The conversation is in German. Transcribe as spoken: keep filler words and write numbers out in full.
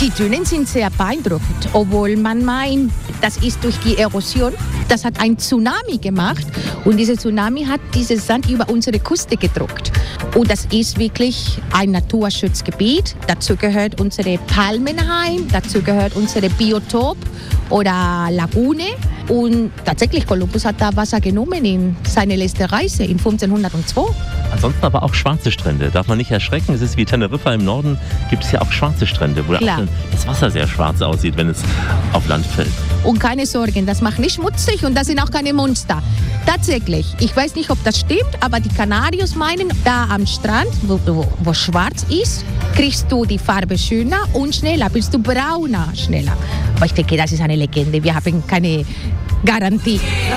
Die Dünen sind sehr beeindruckend, obwohl man meint, das ist durch die Erosion. Das hat ein Tsunami gemacht und dieser Tsunami hat dieses Sand über unsere Küste gedruckt. Und das ist wirklich ein Naturschutzgebiet. Dazu gehört unsere Palmenhain, dazu gehört unsere Biotop oder Lagune. Und tatsächlich, Kolumbus hat da Wasser genommen in seine letzte Reise in fünfzehnhundertzwei. Ansonsten aber auch schwarze Strände. Darf man nicht erschrecken. Es ist wie Teneriffa im Norden, gibt es ja auch schwarze Strände, wo Klar. auch das Wasser sehr schwarz aussieht, wenn es auf Land fällt. Und keine Sorgen, das macht nicht schmutzig und das sind auch keine Monster. Tatsächlich, ich weiß nicht, ob das stimmt, aber die Kanarios meinen, da am Strand, wo, wo, wo schwarz ist, kriegst du die Farbe schöner und schneller, bist du brauner schneller. Aber ich denke, das ist eine Legende, wir haben keine Garantie.